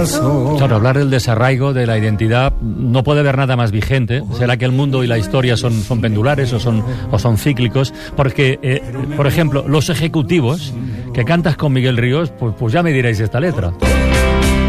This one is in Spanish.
corazón. Claro, hablar del desarraigo, de la identidad, no puede haber nada más vigente. ¿Será que el mundo y la historia son pendulares o son cíclicos? Porque, por ejemplo, Los Ejecutivos, que cantas con Miguel Ríos, pues ya me diréis esta letra.